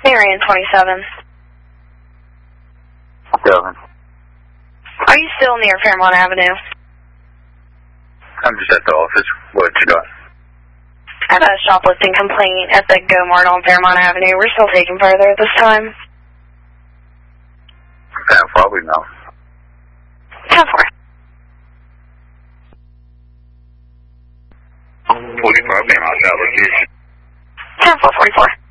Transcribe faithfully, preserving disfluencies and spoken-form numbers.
Marion twenty-seven. Seven. Are you still near Fairmont Avenue? I'm just at the office. What you got? I have a shoplifting complaint at the Go Mart on Fairmont Avenue. We're still taking further at this time. Yeah, probably no. ten four. forty-five, name out application. ten four forty-four.